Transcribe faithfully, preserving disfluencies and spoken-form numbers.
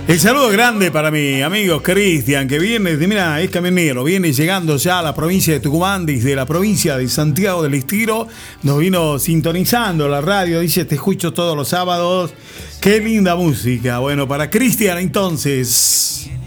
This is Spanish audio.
El saludo grande para mi amigo Cristian, que viene, mira, es camionero, viene llegando ya a la provincia de Tucumán, desde la provincia de Santiago del Estero, nos vino sintonizando la radio, dice, te escucho todos los sábados, qué linda música. Bueno, para Cristian entonces...